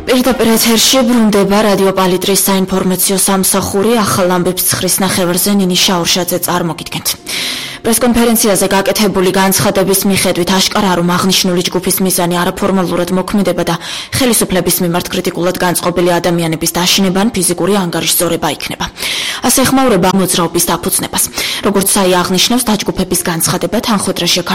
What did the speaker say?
პირდაპირ ეთერში ბრუნდება რადიო პალიტრის საინფორმაციო სამსახური ახალ ამბებს ცხრის ნახევარზე ნინი შაურშაძე წარმოგიდგენთ. პრესკონფერენციაზე გაკეთებული განცხადების მიხედვით აშკარაა, რომ აღნიშნული ჯგუფის მიზანი არაფორმალურად მოქმედება და ხელისუფლების მიმართ კრიტიკულად განწყობილი ადამიანების დაშინება ან ფიზიკური ანგარიშზორება იქნება. ასე ეხმაურება მოძრაობის დაფუძნებას. როგორც საი აღნიშნავს, დაჯგუფების განცხადება თანხმდროში